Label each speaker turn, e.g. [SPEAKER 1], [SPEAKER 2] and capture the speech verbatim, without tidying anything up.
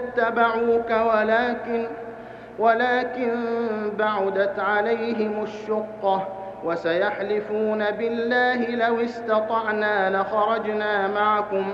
[SPEAKER 1] اتبعوك ولكن ولكن بعدت عليهم الشقة وسيحلفون بالله لو استطعنا لخرجنا معكم